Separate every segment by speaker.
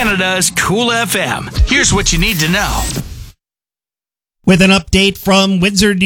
Speaker 1: Canada's Cool FM. Here's what you need to know.
Speaker 2: With an update from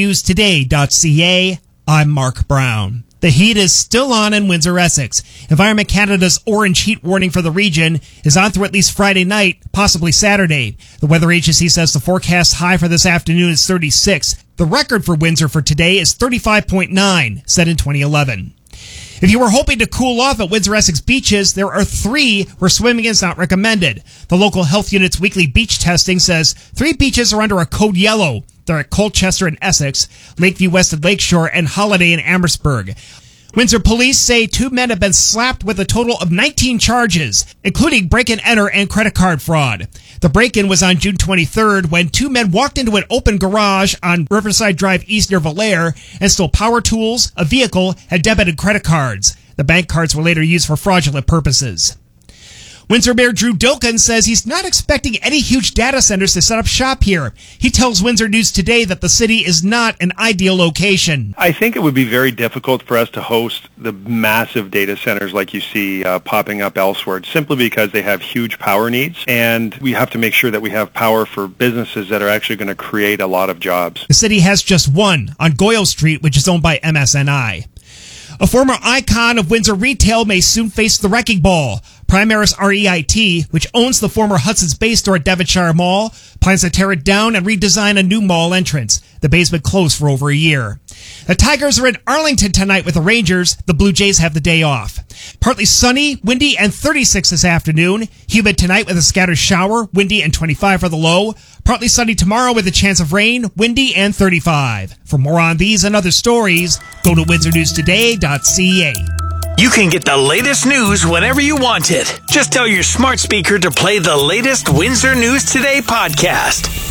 Speaker 2: WindsorNewsToday.ca, I'm Mark Brown. The heat is still on in Windsor, Essex. Environment Canada's orange heat warning for the region is on through at least Friday night, possibly Saturday. The weather agency says the forecast high for this afternoon is 36. The record for Windsor for today is 35.9, set in 2011. If you were hoping to cool off at Windsor Essex beaches, there are 3 where swimming is not recommended. The local health unit's weekly beach testing says 3 beaches are under a code yellow. They're at Colchester in Essex, Lakeview West at Lakeshore, and Holiday in Amherstburg. Windsor police say 2 men have been slapped with a total of 19 charges, including break-and-enter and credit card fraud. The break-in was on June 23rd when 2 men walked into an open garage on Riverside Drive East near Valere and stole power tools, a vehicle, and debit and credit cards. The bank cards were later used for fraudulent purposes. Windsor Mayor Drew Dilkin says he's not expecting any huge data centers to set up shop here. He tells Windsor News Today that the city is not an ideal location.
Speaker 3: I think it would be very difficult for us to host the massive data centers like you see popping up elsewhere, simply because they have huge power needs, and we have to make sure that we have power for businesses that are actually going to create a lot of jobs.
Speaker 2: The city has just one on Goyle Street, which is owned by MSNI. A former icon of Windsor retail may soon face the wrecking ball. Primaris REIT, which owns the former Hudson's Bay store at Devonshire Mall, plans to tear it down and redesign a new mall entrance. The bay's been closed for over a year. The Tigers are in Arlington tonight with the Rangers. The Blue Jays have the day off. Partly sunny, windy, and 36 this afternoon. Humid tonight with a scattered shower, windy and 25 for the low. Partly sunny tomorrow with a chance of rain, windy and 35. For more on these and other stories, go to WindsorNewsToday.ca.
Speaker 1: You can get the latest news whenever you want it. Just tell your smart speaker to play the latest Windsor News Today podcast.